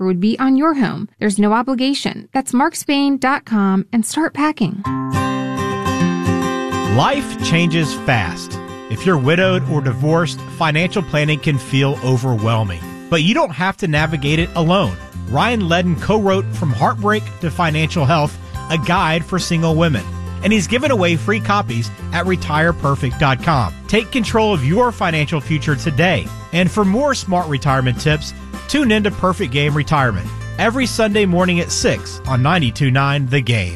offer would be on your home. There's no obligation. That's markspain.com and start packing. Life changes fast. If you're widowed or divorced, financial planning can feel overwhelming. But you don't have to navigate it alone. Ryan Ledden co-wrote From Heartbreak to Financial Health, a guide for single women. And he's given away free copies at retireperfect.com. Take control of your financial future today. And for more smart retirement tips, tune in to Perfect Game Retirement every Sunday morning at 6 on 92.9 The Game.